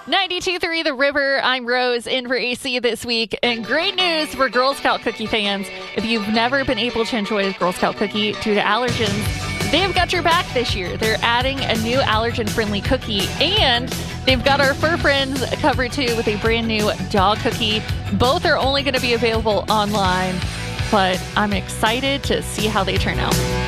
92.3 The River. I'm Rose in for AC this week. And great news for Girl Scout cookie fans. If you've never been able to enjoy a Girl Scout cookie due to allergens, they've got your back this year. They're adding a new allergen-friendly cookie, and they've got our fur friends covered too with a brand new dog cookie. Both are only going to be available online, but I'm excited to see how they turn out.